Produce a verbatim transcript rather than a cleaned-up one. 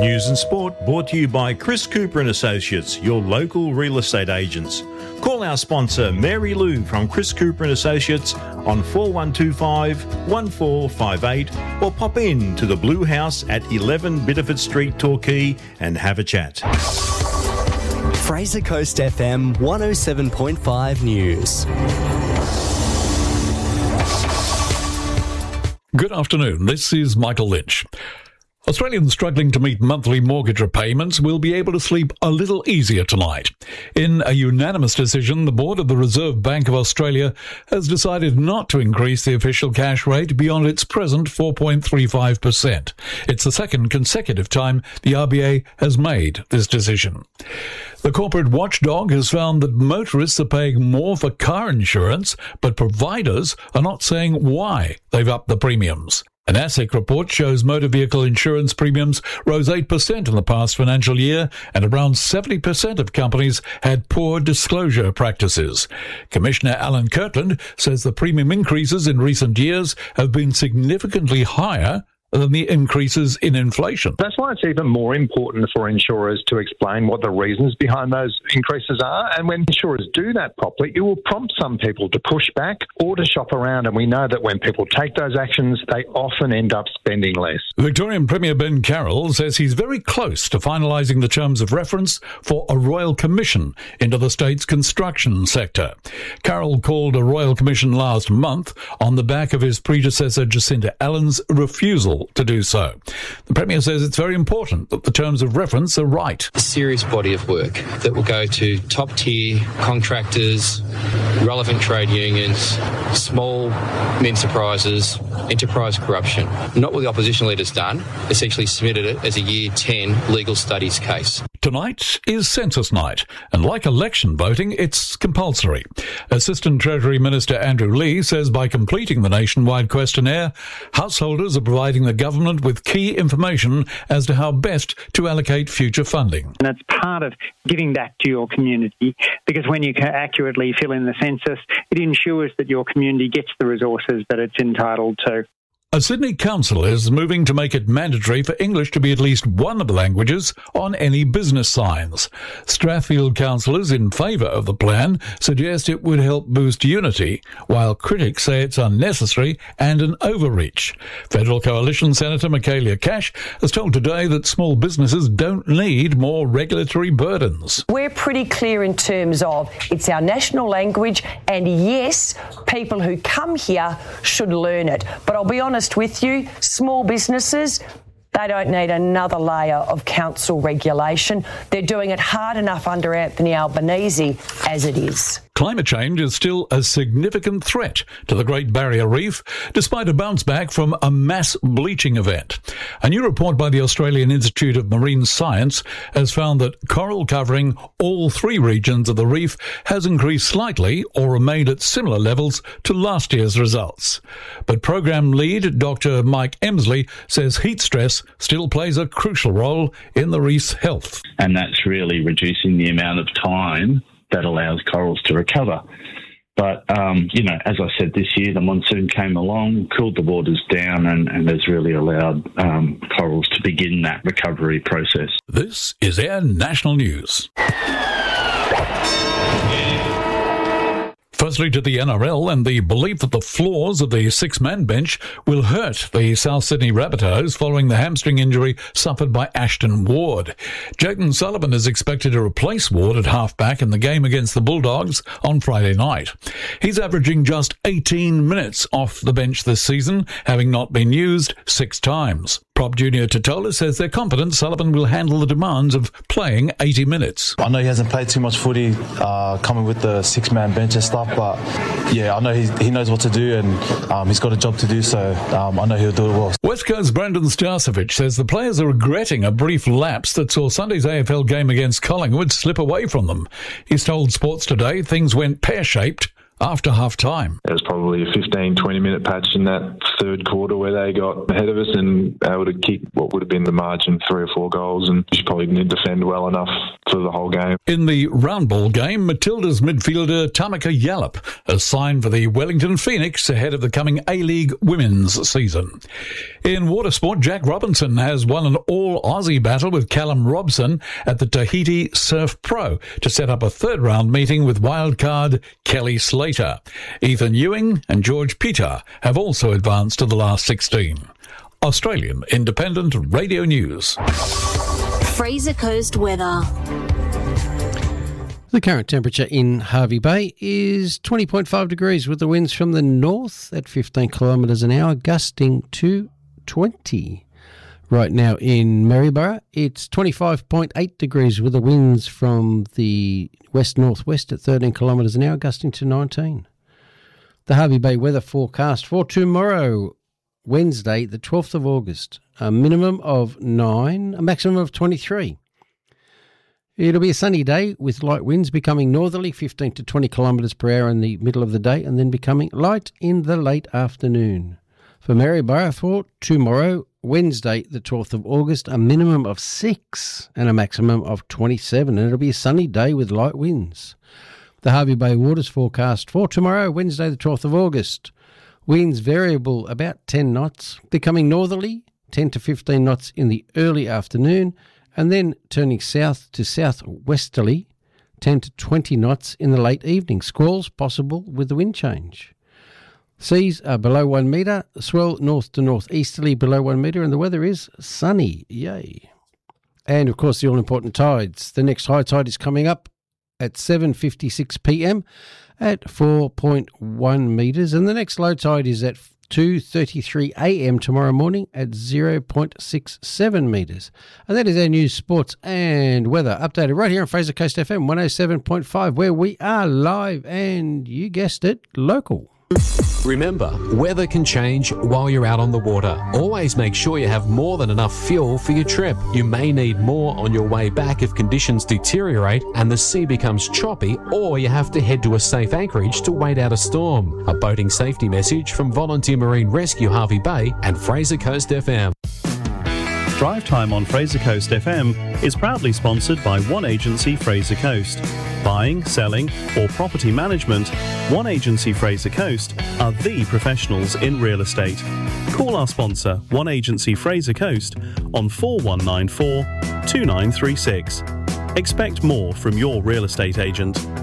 News and sport brought to you by Chris Cooper and Associates, your local real estate agents. Call our sponsor Mary Lou from Chris Cooper and Associates on four one two five, one four five eight or pop in to the Blue House at eleven Bitterford Street, Torquay and have a chat. Fraser Coast F M one oh seven point five News. Good afternoon, this is Michael Lynch. Australians struggling to meet monthly mortgage repayments will be able to sleep a little easier tonight. In a unanimous decision, the Board of the Reserve Bank of Australia has decided not to increase the official cash rate beyond its present four point three five percent. It's the second consecutive time the R B A has made this decision. The corporate watchdog has found that motorists are paying more for car insurance, but providers are not saying why they've upped the premiums. An ASIC report shows motor vehicle insurance premiums rose eight percent in the past financial year, and around seventy percent of companies had poor disclosure practices. Commissioner Alan Kirtland says the premium increases in recent years have been significantly higher than the increases in inflation. That's why it's even more important for insurers to explain what the reasons behind those increases are. And when insurers do that properly, it will prompt some people to push back or to shop around. And we know that when people take those actions, they often end up spending less. Victorian Premier Ben Carroll says he's very close to finalising the terms of reference for a royal commission into the state's construction sector. Carroll called a royal commission last month on the back of his predecessor Jacinta Allen's refusal to do so. The Premier says it's very important that the terms of reference are right. A serious body of work that will go to top-tier contractors, relevant trade unions, small enterprises, enterprise corruption. Not what the opposition leader's done, essentially submitted it as a Year ten legal studies case. Tonight is census night, and like election voting, it's compulsory. Assistant Treasury Minister Andrew Lee says by completing the nationwide questionnaire, householders are providing the government with key information as to how best to allocate future funding. And it's part of giving back to your community, because when you accurately fill in the census, it ensures that your community gets the resources that it's entitled to. A Sydney council is moving to make it mandatory for English to be at least one of the languages on any business signs. Strathfield councillors in favour of the plan suggest it would help boost unity, while critics say it's unnecessary and an overreach. Federal Coalition Senator Michaelia Cash has told Today that small businesses don't need more regulatory burdens. We're pretty clear in terms of it's our national language, and yes, people who come here should learn it. But I'll be honest with you, small businesses, they don't need another layer of council regulation. They're doing it hard enough under Anthony Albanese as it is. Climate change is still a significant threat to the Great Barrier Reef, despite a bounce back from a mass bleaching event. A new report by the Australian Institute of Marine Science has found that coral covering all three regions of the reef has increased slightly or remained at similar levels to last year's results. But program lead Doctor Mike Emsley says heat stress still plays a crucial role in the reef's health. And that's really reducing the amount of time that allows corals to recover. But, um, you know, as I said, this year the monsoon came along, cooled the waters down and, and has really allowed um, corals to begin that recovery process. This is Air National News. Firstly, to the N R L and the belief that the flaws of the six-man bench will hurt the South Sydney Rabbitohs following the hamstring injury suffered by Ashton Ward. Jayden Sullivan is expected to replace Ward at halfback in the game against the Bulldogs on Friday night. He's averaging just eighteen minutes off the bench this season, having not been used six times. Prop Junior Totola says they're confident Sullivan will handle the demands of playing eighty minutes. I know he hasn't played too much footy uh, coming with the six-man bench and stuff, but yeah, I know he, he knows what to do and um, he's got a job to do, so um, I know he'll do it well. West Coast Brendan Starcevic says the players are regretting a brief lapse that saw Sunday's A F L game against Collingwood slip away from them. He's told Sports Today things went pear-shaped after half-time. It was probably a fifteen, twenty minute patch in that third quarter where they got ahead of us and able to kick what would have been the margin, three or four goals, and just probably didn't defend well enough for the whole game. In the round ball game, Matilda's midfielder Tamika Yallop has signed for the Wellington Phoenix ahead of the coming A-League women's season. In water sport, Jack Robinson has won an all-Aussie battle with Callum Robson at the Tahiti Surf Pro to set up a third-round meeting with wildcard Kelly Slater. Ethan Ewing and George Peter have also advanced to the last sixteen. Australian Independent Radio News. Fraser Coast weather. The current temperature in Hervey Bay is twenty point five degrees with the winds from the north at fifteen kilometres an hour, gusting to twenty. Right now in Maryborough, it's twenty-five point eight degrees with the winds from the west-northwest at thirteen kilometres an hour, gusting to nineteen. The Hervey Bay weather forecast for tomorrow, Wednesday, the twelfth of August, a minimum of nine, a maximum of twenty-three. It'll be a sunny day with light winds becoming northerly, fifteen to twenty kilometres per hour in the middle of the day, and then becoming light in the late afternoon. For Maryborough for tomorrow, Wednesday, the twelfth of August, a minimum of six and a maximum of twenty-seven, and it'll be a sunny day with light winds. The Hervey Bay waters forecast for tomorrow, Wednesday, the twelfth of August. Winds variable about ten knots, becoming northerly, ten to fifteen knots in the early afternoon, and then turning south to southwesterly, ten to twenty knots in the late evening. Squalls possible with the wind change. Seas are below one metre, swell north to northeasterly below one metre, and the weather is sunny. Yay. And, of course, the all-important tides. The next high tide is coming up at seven fifty-six p m at four point one metres, and the next low tide is at two thirty-three a m tomorrow morning at zero point six seven metres. And that is our news, sports and weather updated right here on Fraser Coast F M one oh seven point five, where we are live and, you guessed it, local. Remember, weather can change while you're out on the water. Always make sure you have more than enough fuel for your trip. You may need more on your way back if conditions deteriorate and the sea becomes choppy, or you have to head to a safe anchorage to wait out a storm. A boating safety message from Volunteer Marine Rescue Hervey Bay and Fraser Coast F M. Drive Time on Fraser Coast F M is proudly sponsored by One Agency Fraser Coast. Buying, selling or property management, One Agency Fraser Coast are the professionals in real estate. Call our sponsor, One Agency Fraser Coast, on four one nine four, two nine three six. Expect more from your real estate agent.